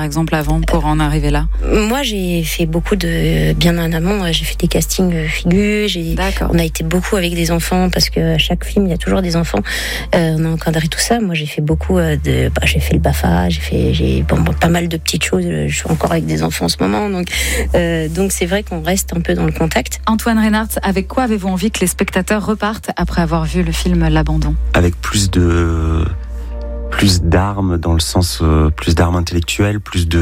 exemple, avant pour en arriver là? Moi, j'ai fait beaucoup bien en amont. J'ai fait des castings figures. On a été beaucoup avec des enfants parce que à chaque film, il y a toujours des enfants. On a encadré tout ça. Moi, j'ai fait beaucoup j'ai fait le BAFA, j'ai pas mal de petites choses. Je suis encore avec des enfants en ce moment, donc c'est vrai qu'on reste un peu dans le contact. Antoine Reinhardt, avec quoi avez-vous envie que les spectateurs repartent après avoir vu le film L'Abandon? Avec plus d'armes, dans le sens plus d'armes intellectuelles,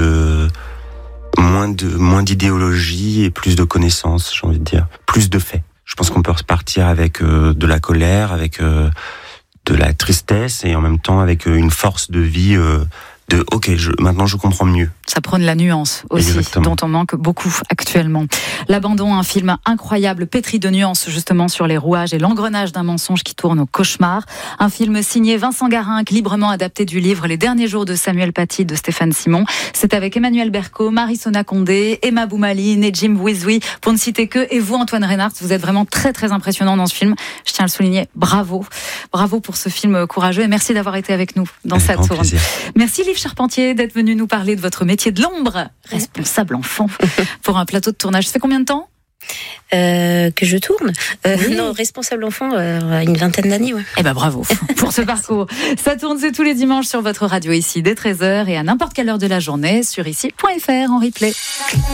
moins d'idéologie et plus de connaissances, j'ai envie de dire, plus de faits. Je pense qu'on peut repartir avec de la colère, avec de la tristesse et en même temps avec une force de vie maintenant je comprends mieux. Ça prône la nuance aussi, exactement, dont on manque beaucoup actuellement. L'Abandon, un film incroyable, pétri de nuances justement sur les rouages et l'engrenage d'un mensonge qui tourne au cauchemar. Un film signé Vincent Garinck, librement adapté du livre Les derniers jours de Samuel Paty de Stéphane Simon. C'est avec Emmanuel Berco, Marie-Sona Condé, Emma Boumaline et Jim Wizoui, pour ne citer que. Et vous, Antoine Reinhardt, vous êtes vraiment très très impressionnant dans ce film. Je tiens à le souligner. Bravo. Bravo pour ce film courageux et merci d'avoir été avec nous dans Ça tourne. Plaisir. Merci Liv Charpentier d'être venu nous parler de votre métier de l'ombre, responsable enfant, pour un plateau de tournage. Ça fait combien de temps que je tourne Non, responsable enfant, une vingtaine d'années. Ouais. Eh ben bravo pour ce parcours. Ça tourne, c'est tous les dimanches sur votre radio ici dès 13h et à n'importe quelle heure de la journée sur ici.fr en replay.